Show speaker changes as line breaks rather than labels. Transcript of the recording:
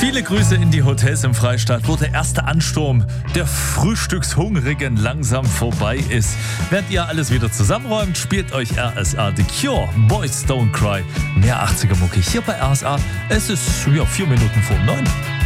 Viele Grüße in die Hotels im Freistaat, wo der erste Ansturm der Frühstückshungrigen langsam vorbei ist. Während ihr alles wieder zusammenräumt, spielt euch RSA The Cure, Boys Don't Cry. Mehr 80er Mucke hier bei RSA. Es ist 4 Minuten vor 9.